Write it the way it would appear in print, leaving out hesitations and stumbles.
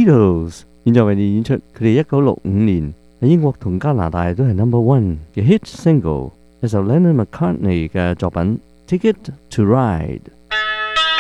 Beatles 現在為你演出佢哋1965年喺英國同加拿大都係 No.1 嘅 hit single，一首 Lennon McCartney 嘅作品《Ticket to Ride》。